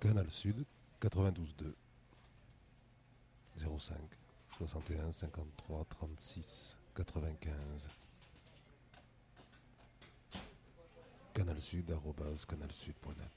Canal Sud 92.2 05 61 53 36 95. Canalsud@canalsud.net.